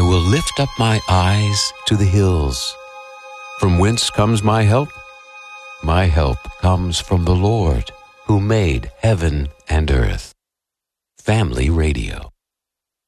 will lift up my eyes to the hills. From whence comes my help? My help comes from the Lord, who made heaven and earth. Family Radio.